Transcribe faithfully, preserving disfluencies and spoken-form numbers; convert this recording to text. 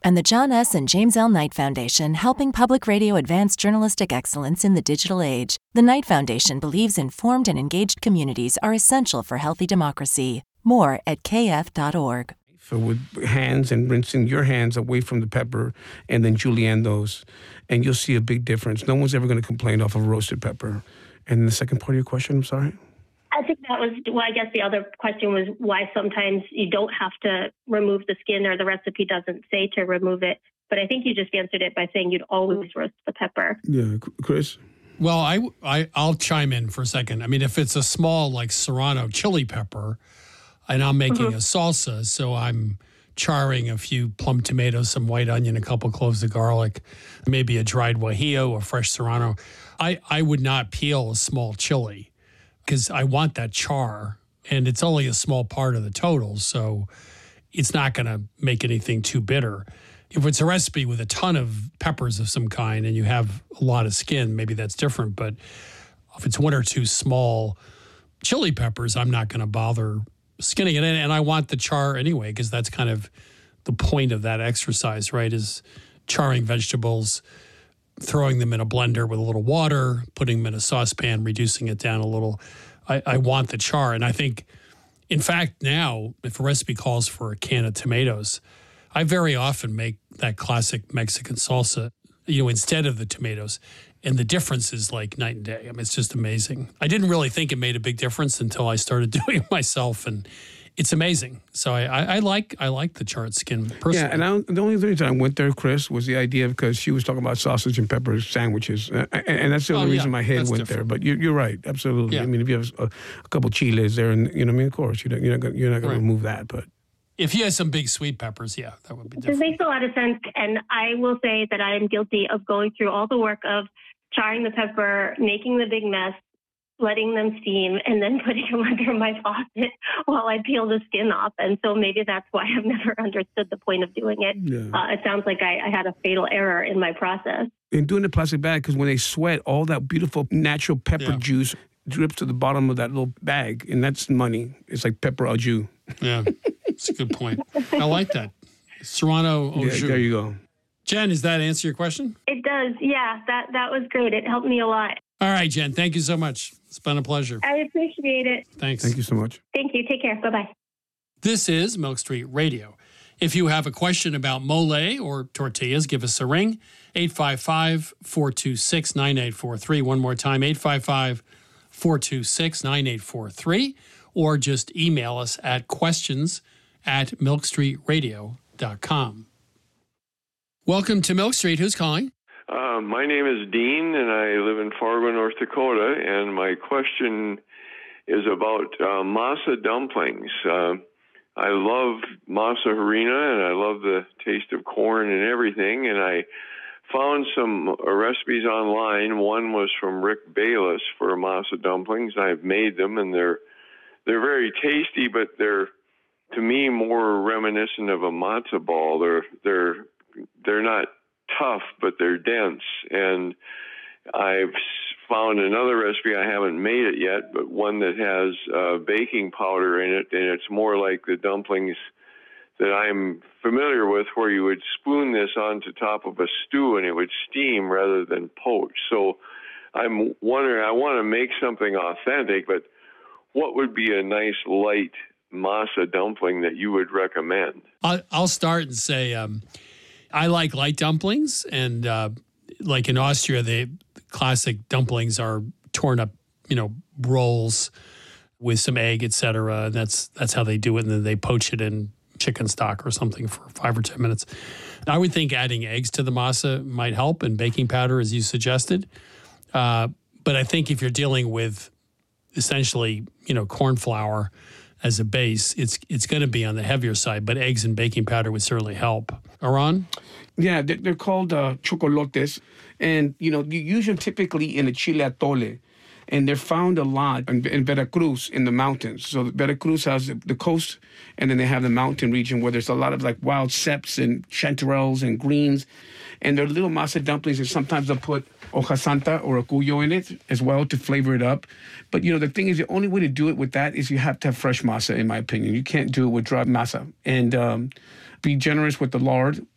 And the John S. and James L. Knight Foundation, helping public radio advance journalistic excellence in the digital age. The Knight Foundation believes informed and engaged communities are essential for healthy democracy. More at k f dot org. So with hands and rinsing your hands away from the pepper and then julienne those, and you'll see a big difference. No one's ever going to complain off of roasted pepper. And the second part of your question, I'm sorry? I think that was, well, I guess the other question was why sometimes you don't have to remove the skin, or the recipe doesn't say to remove it. But I think you just answered it by saying you'd always roast the pepper. Yeah, Chris? Well, I, I, I'll chime in for a second. I mean, if it's a small, like, serrano chili pepper, and I'm making mm-hmm. a salsa, so I'm charring a few plum tomatoes, some white onion, a couple cloves of garlic, maybe a dried guajillo or fresh serrano, I, I would not peel a small chili because I want that char, and it's only a small part of the total, so it's not going to make anything too bitter. If it's a recipe with a ton of peppers of some kind and you have a lot of skin, maybe that's different, but if it's one or two small chili peppers, I'm not going to bother skinning it in, and I want the char anyway, because that's kind of the point of that exercise, right, is charring vegetables, throwing them in a blender with a little water, putting them in a saucepan, reducing it down a little. I, I want the char. And I think, in fact, now, if a recipe calls for a can of tomatoes, I very often make that classic Mexican salsa, you know, instead of the tomatoes. And the difference is like night and day. I mean, it's just amazing. I didn't really think it made a big difference until I started doing it myself, and it's amazing. So I, I, I like I like the charred skin personally. Yeah, and I, the only reason I went there, Chris, was the idea because she was talking about sausage and pepper sandwiches, uh, and, and that's the only oh, reason yeah, my head went different. there. But you, you're right, absolutely. Yeah. I mean, if you have a, a couple chiles there, and you know, I mean, of course, you don't, you're not gonna, you're not going right. to remove that, but. If you had some big sweet peppers, yeah, that would be different. This makes a lot of sense, and I will say that I am guilty of going through all the work of charring the pepper, making the big mess, letting them steam, and then putting them under my faucet while I peel the skin off. And so maybe that's why I've never understood the point of doing it. Yeah. Uh, it sounds like I, I had a fatal error in my process. And doing the plastic bag, because when they sweat, all that beautiful natural pepper yeah. juice drips to the bottom of that little bag, and that's money. It's like pepper au jus. Yeah, that's a good point. I like that. Serrano au jus. Yeah, there you go. Jen, does that answer your question? It does. Yeah, that, that was great. It helped me a lot. All right, Jen. Thank you so much. It's been a pleasure. I appreciate it. Thanks. Thank you so much. Thank you. Take care. Bye-bye. This is Milk Street Radio. If you have a question about mole or tortillas, give us a ring. eight five five, four two six, nine eight four three. One more time, eight five five, four two six, nine eight four three. Or just email us at questions at milk street radio dot com. Welcome to Milk Street. Who's calling? Uh, my name is Dean, and I live in Fargo, North Dakota. And my question is about uh, masa dumplings. Uh, I love masa harina, and I love the taste of corn and everything. And I found some uh, recipes online. One was from Rick Bayless for masa dumplings. I've made them, and they're they're very tasty, but they're, to me, more reminiscent of a matzo ball. They're they're they're not tough, but they're dense. And I've found another recipe. I haven't made it yet, but one that has uh, baking powder in it, and it's more like the dumplings that I'm familiar with, where you would spoon this onto top of a stew and it would steam rather than poach. So I'm wondering, I want to make something authentic, but what would be a nice light masa dumpling that you would recommend? I'll, I'll start and say um, I like light dumplings, and uh, like in Austria, the classic dumplings are torn up, you know, rolls with some egg, et cetera. And that's that's how they do it, and then they poach it in chicken stock or something for five or ten minutes. I would think adding eggs to the masa might help, and baking powder, as you suggested. Uh, but I think if you're dealing with essentially, you know, corn flour as a base, it's it's going to be on the heavier side, but eggs and baking powder would certainly help. Aran? Yeah, they're, they're called uh, chocolotes, and, you know, you use them typically in a chile atole, and they're found a lot in, in Veracruz in the mountains. So Veracruz has the, the coast, and then they have the mountain region where there's a lot of like wild ceps and chanterelles and greens, and they're little masa dumplings, and sometimes they'll put hoja santa or a cuyo in it as well to flavor it up. But, you know, the thing is, the only way to do it with that is you have to have fresh masa, in my opinion. You can't do it with dry masa. And um, be generous with the lard.